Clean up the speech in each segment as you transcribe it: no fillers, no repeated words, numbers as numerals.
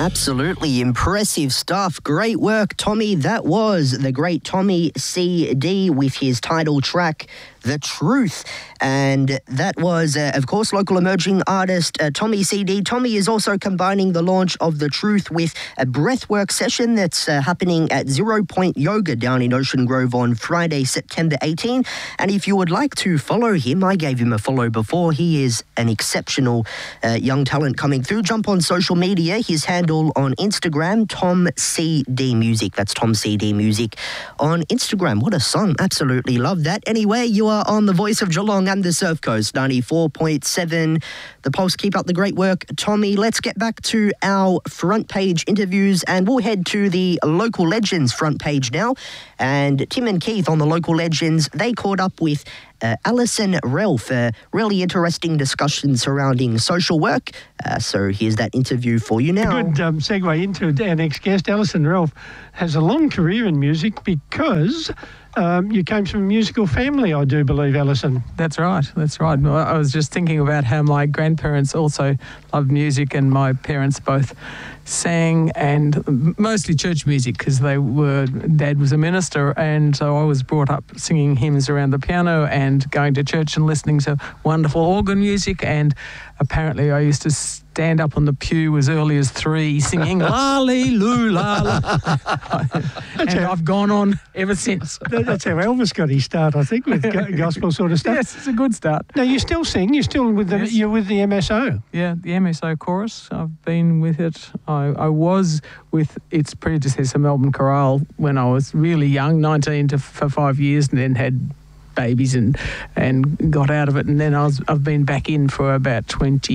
Absolutely impressive stuff. Great work, Tommy. That was the great Tommy CD with his title track, The Truth. And that was, of course, local emerging artist Tommy CD. Tommy is also combining the launch of The Truth with a breathwork session that's happening at 0 Point Yoga down in Ocean Grove on Friday, September 18. And if you would like to follow him, I gave him a follow before. He is an exceptional young talent coming through. Jump on social media. His handle on Instagram, Tom CD Music. That's Tom CD Music on Instagram. What a song. Absolutely love that. Anyway, you are on the voice of Geelong and the Surf Coast, 94.7. The Pulse. Keep up the great work, Tommy. Let's get back to our front page interviews and we'll head to the Local Legends front page now. And Tim and Keith on the Local Legends, they caught up with Alison Ralph, a really interesting discussion surrounding social work. So here's that interview for you now. A good segue into our next guest. Alison Ralph has a long career in music because you came from a musical family, I do believe, Alison. That's right. I was just thinking about how my grandparents also loved music, and my parents both sang, and mostly church music because Dad was a minister, and so I was brought up singing hymns around the piano and going to church and listening to wonderful organ music. And apparently I used to stand up on the pew as early as 3 singing la-lee-loo-la-la. And I've gone on ever since. That's how Elvis got his start, I think, with gospel sort of stuff. Yes, it's a good start. Now, you still sing? You're still with the, You're with the MSO? Yeah, the MSO chorus. I've been with it. I was with its predecessor, Melbourne Chorale, when I was really young, 19 for 5 years, and then had babies and got out of it, and then I've been back in for about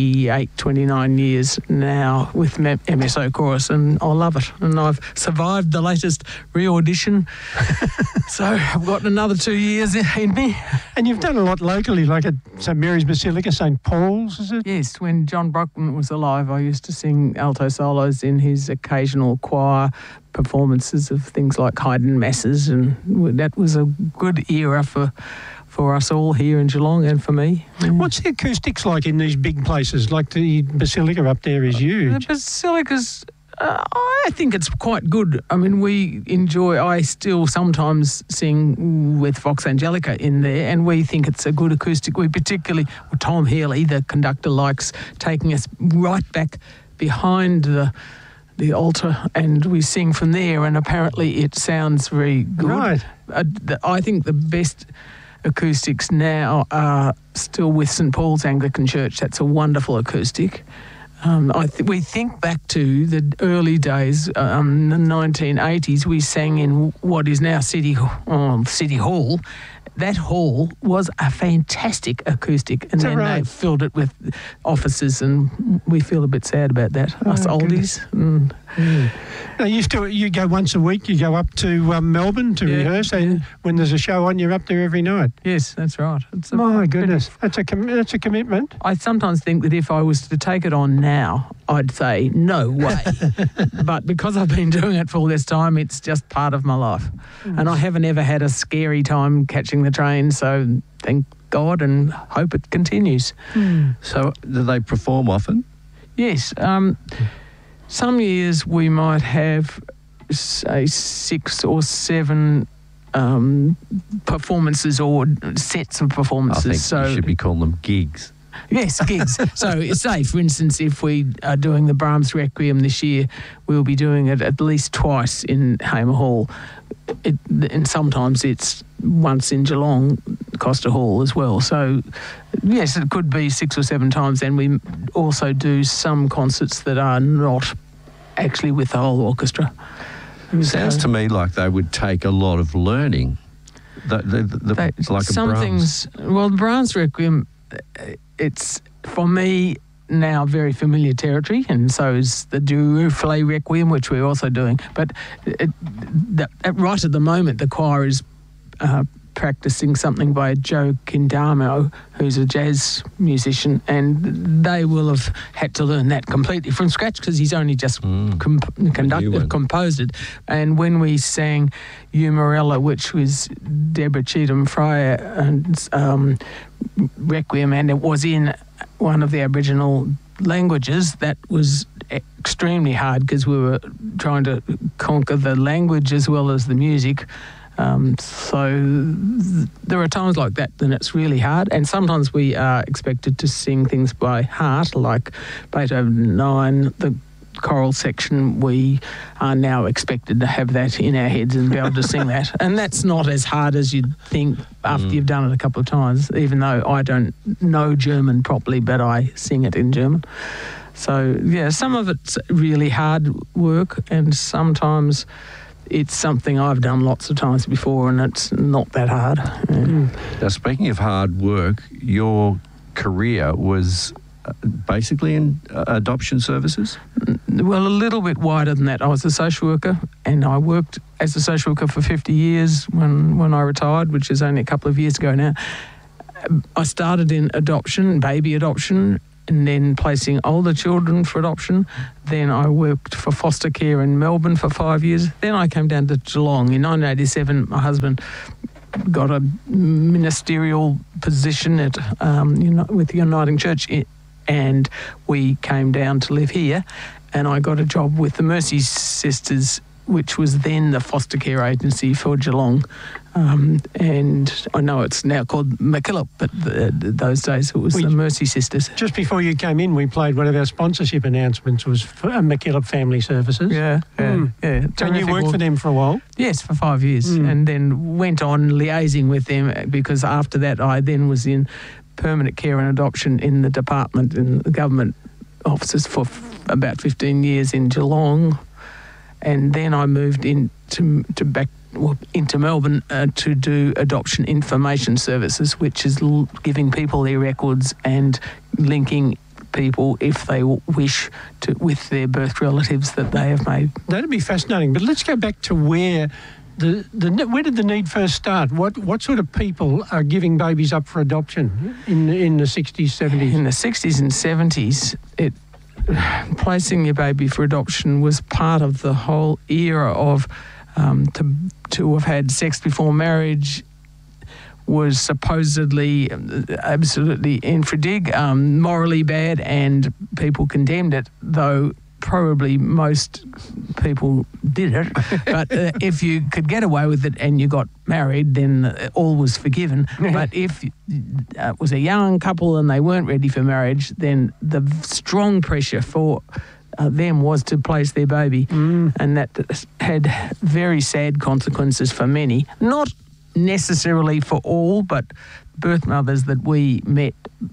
29 years now with MSO Chorus, and I love it, and I've survived the latest re-audition so I've got another 2 years in me. And you've done a lot locally, like at St Mary's Basilica, St Paul's, is it? Yes, when John Brockman was alive, I used to sing alto solos in his occasional choir performances of things like Haydn Masses, and that was a good era for us all here in Geelong and for me. Yeah. What's the acoustics like in these big places? Like the Basilica up there is huge. The Basilica's, I think it's quite good. I mean, I still sometimes sing with Vox Angelica in there, and we think it's a good acoustic. Tom Healy, the conductor, likes taking us right back behind the altar, and we sing from there, and apparently it sounds very good. Right. I think the best acoustics now are still with St Paul's Anglican Church. That's a wonderful acoustic. We think back to the early days, the 1980s. We sang in what is now City Hall. That hall was a fantastic acoustic, and then they filled it with offices, and we feel a bit sad about that, us oldies. Now, you go once a week, you go up to Melbourne to rehearse, and when there's a show on, you're up there every night. Yes, that's right. My goodness, that's a commitment. I sometimes think that if I was to take it on now, I'd say, no way. But because I've been doing it for all this time, it's just part of my life. And I haven't ever had a scary time catching the train, so thank God and hope it continues. So do they perform often? Yes. Some years we might have, say, 6 or 7 performances or sets of performances. I think you should be calling them gigs. Yes, gigs. So, say, for instance, if we are doing the Brahms Requiem this year, we'll be doing it at least twice in Hamer Hall. And sometimes it's once in Geelong, Costa Hall as well. So, yes, it could be 6 or 7 times. And we also do some concerts that are not actually with the whole orchestra. Sounds to me like they would take a lot of learning. Like some things. Well, the Brahms Requiem, it's, for me, now very familiar territory, and so is the Duruflé Requiem, which we're also doing. But right at the moment, the choir is practicing something by Joe Kindamo, who's a jazz musician, and they will have had to learn that completely from scratch because he's only just composed it. And when we sang Umarella, which was Deborah Cheatham Fryer and Requiem, and it was in one of the Aboriginal languages, that was extremely hard because we were trying to conquer the language as well as the music. There are times like that when it's really hard, and sometimes we are expected to sing things by heart, like Beethoven 9, the choral section. We are now expected to have that in our heads and be able to sing that, and that's not as hard as you'd think after you've done it a couple of times, even though I don't know German properly, but I sing it in German. So, yeah, some of it's really hard work, and sometimes it's something I've done lots of times before, and it's not that hard. Yeah. Now, speaking of hard work, your career was basically in adoption services? Well, a little bit wider than that. I was a social worker, and I worked as a social worker for 50 years when I retired, which is only a couple of years ago now. I started in adoption, baby adoption, and then placing older children for adoption. Then I worked for foster care in Melbourne for 5 years. Then I came down to Geelong. In 1987, my husband got a ministerial position at with the Uniting Church, and we came down to live here. And I got a job with the Mercy Sisters, which was then the foster care agency for Geelong. And I know it's now called MacKillop, but those days it was the Mercy Sisters. Just before you came in, we played one of our sponsorship announcements, was for MacKillop Family Services. Yeah. And you worked for them for a while? Yes, for 5 years, and then went on liaising with them, because after that I then was in permanent care and adoption in the department, in the government offices for about 15 years in Geelong. And then I moved into Melbourne to do adoption information services, which is giving people their records and linking people, if they wish, to with their birth relatives that they have made. That'd be fascinating. But let's go back to where where did the need first start? What sort of people are giving babies up for adoption in the 60s, 70s? In the 60s and 70s, placing your baby for adoption was part of the whole era of to have had sex before marriage was supposedly absolutely infra-dig, morally bad, and people condemned it, though probably most people did it. But if you could get away with it and you got married, then all was forgiven. But if it was a young couple and they weren't ready for marriage, then the strong pressure for them was to place their baby, and that had very sad consequences for many. Not necessarily for all, but birth mothers that we met,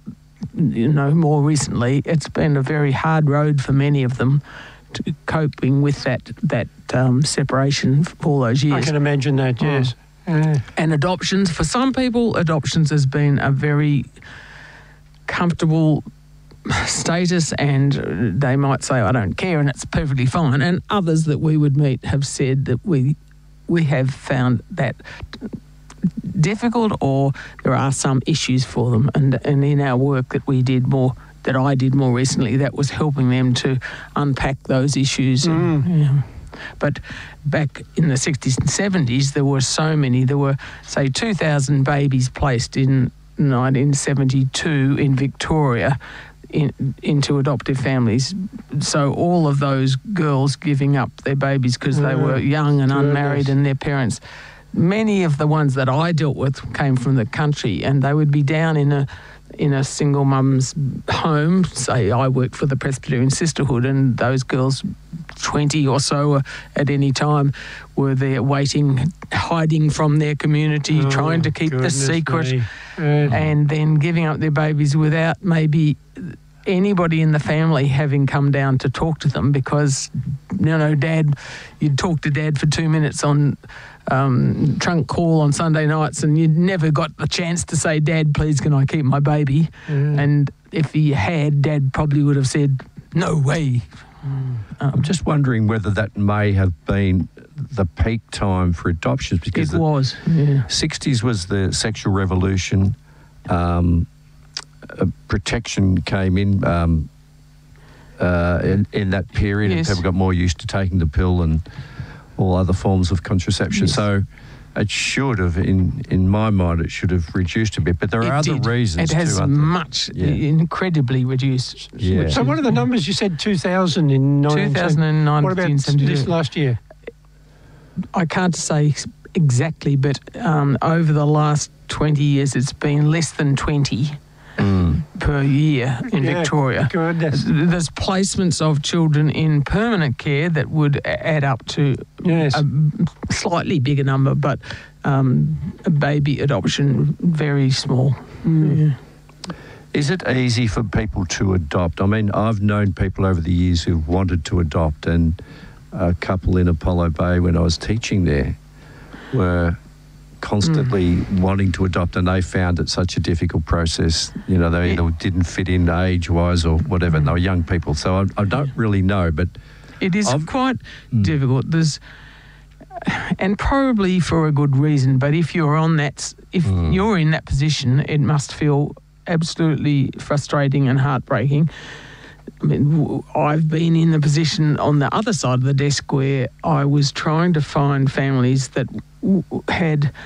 more recently, it's been a very hard road for many of them to coping with that separation for all those years. I can imagine that, yes. And adoptions, for some people, adoptions has been a very comfortable status, and they might say, I don't care, and it's perfectly fine. And others that we would meet have said that we have found that difficult, or there are some issues for them. And in our work that I did more recently, that was helping them to unpack those issues. But back in the 60s and 70s, there were so many. There were, say, 2,000 babies placed in 1972 in Victoria into adoptive families. So all of those girls giving up their babies because they were young and unmarried, and their parents. Many of the ones that I dealt with came from the country, and they would be down in a single mum's home. Say I worked for the Presbyterian Sisterhood, and those girls, 20 or so at any time, were there waiting, hiding from their community, trying to keep the secret, and then giving up their babies without maybe anybody in the family having come down to talk to them, because you'd talk to Dad for 2 minutes on trunk call on Sunday nights, and you never got the chance to say, Dad, please can I keep my baby? And if he had, Dad probably would have said, no way. I'm just wondering whether that may have been the peak time for adoptions, because it was. 60s was the sexual revolution. Protection came in that period, and people got more used to taking the pill and all other forms of contraception. So it should have, in my mind, it should have reduced a bit. But there are other reasons. It has too, aren't there? much, incredibly reduced. Yeah. So what are the numbers? You said 2,000 in 2009, What about this last year? I can't say exactly, but over the last 20 years, it's been less than 20 per year in Victoria. Goodness. There's placements of children in permanent care that would add up to a slightly bigger number, but a baby adoption, very small. Yeah. Is it easy for people to adopt? I mean, I've known people over the years who've wanted to adopt, and a couple in Apollo Bay when I was teaching there were constantly wanting to adopt, and they found it such a difficult process. You know, they either didn't fit in age-wise or whatever, and they were young people. So I don't really know, but... It is quite difficult. And probably for a good reason, but if you're in that position, it must feel absolutely frustrating and heartbreaking. I mean, I've been in the position on the other side of the desk where I was trying to find families that had